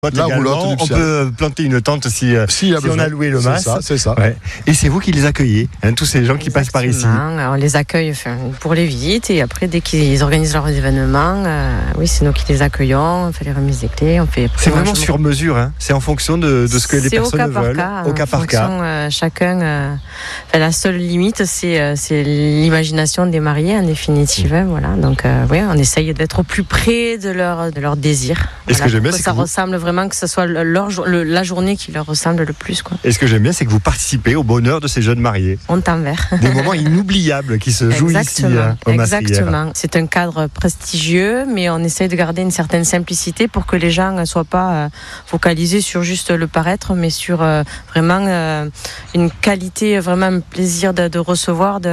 La roulotte, on peut planter une tente si on a loué le mas. C'est ça. Ouais. Et c'est vous qui les accueillez, tous ces gens qui passent par ici. On les accueille pour les visites et après dès qu'ils organisent leurs événements, c'est nous qui les accueillons, on fait les remises des clés, C'est vraiment sur mesure, c'est en fonction de ce que les personnes veulent. Au cas par cas. Chacun. La seule limite, c'est l'imagination des mariés en définitive. Voilà. Donc on essaye d'être au plus près de leur désir. Et ce que j'aime bien, c'est que ça ressemble vraiment, que ce soit la journée qui leur ressemble le plus, quoi. Et ce que j'aime bien, c'est que vous participez au bonheur de ces jeunes mariés. On t'envers. Des moments inoubliables qui se jouent ici au Masrières. Exactement. C'est un cadre prestigieux, mais on essaie de garder une certaine simplicité pour que les gens ne soient pas focalisés sur juste le paraître, mais sur vraiment une qualité, vraiment un plaisir de recevoir.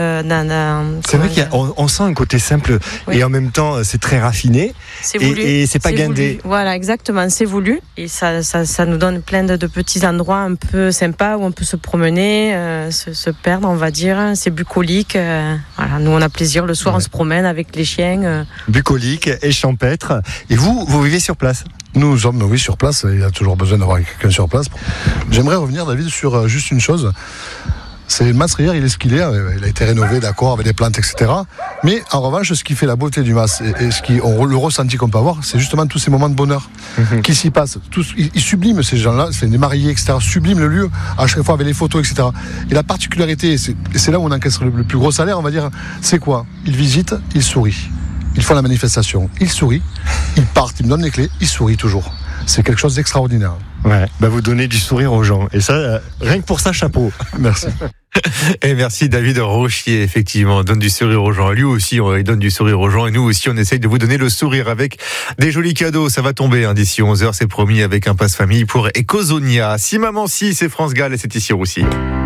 C'est vrai qu'on sent un côté simple et en même temps c'est très raffiné. C'est voulu. Et c'est pas guindé. Voulu. Voilà, exactement, c'est voulu. Et ça nous donne plein de petits endroits un peu sympas où on peut se promener, se perdre, on va dire. C'est bucolique. Voilà, nous on a plaisir. Le soir, on se promène avec les chiens. Bucolique et champêtre. Et vous vivez sur place ? Nous sommes, oui, sur place. Il y a toujours besoin d'avoir quelqu'un sur place. J'aimerais revenir, David, sur juste une chose. C'est le Masrières, il est ce qu'il est. Il a été rénové, d'accord, avec des plantes, etc. Mais en revanche, ce qui fait la beauté du Mas et le ressenti qu'on peut avoir, c'est justement tous ces moments de bonheur qui s'y passent. Ils subliment ces gens-là, c'est des mariés, etc. Subliment le lieu à chaque fois avec les photos, etc. Et la particularité, et c'est là où on encaisse le plus gros salaire, on va dire, c'est quoi ? Ils visitent, ils sourient. Ils font la manifestation, ils sourient. Ils partent, ils me donnent les clés, ils sourient toujours. C'est quelque chose d'extraordinaire. Ouais, vous donnez du sourire aux gens. Et ça, rien que pour ça, chapeau. Merci. Et merci David Rochier, effectivement, donne du sourire aux gens. Lui aussi, il donne du sourire aux gens. Et nous aussi, on essaye de vous donner le sourire avec des jolis cadeaux. Ça va tomber d'ici 11h, c'est promis, avec un passe-famille pour Ecosonia. Si maman si, c'est France Gall et c'est ici aussi.